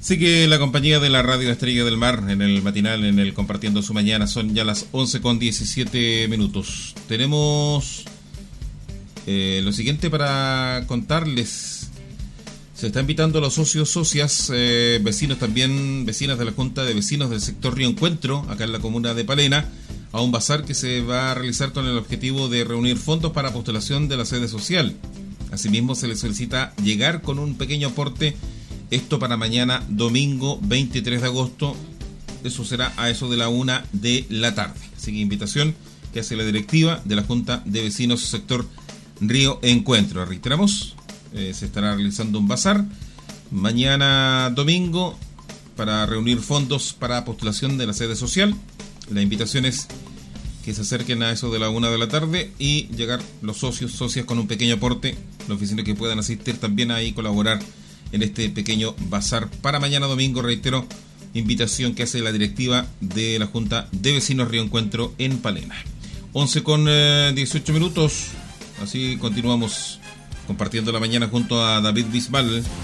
Sigue la compañía de la Radio Estrella del Mar en el matinal, en el Compartiendo su Mañana. Son ya las 11:17. Tenemos lo siguiente para contarles. Se está invitando a los socios, socias, vecinos también, vecinas de la Junta de Vecinos del sector Río Encuentro, acá en la comuna de Palena, a un bazar que se va a realizar con el objetivo de reunir fondos para postulación de la sede social. Asimismo, se les solicita llegar con un pequeño aporte. Esto para mañana, domingo 23 de agosto. Eso será a eso de la 1 de la tarde. Así que invitación que hace la directiva de la Junta de Vecinos sector Río Encuentro. Reiteramos, se estará realizando un bazar mañana domingo para reunir fondos para postulación de la sede social. La invitación es que se acerquen a eso de la 1 de la tarde y llegar los socios, socias con un pequeño aporte, los vecinos que puedan asistir también ahí colaborar en este pequeño bazar para mañana domingo. Reitero, invitación que hace la directiva de la Junta de Vecinos Río Encuentro en Palena. 11:18. Así continuamos compartiendo la mañana junto a David Bisbal.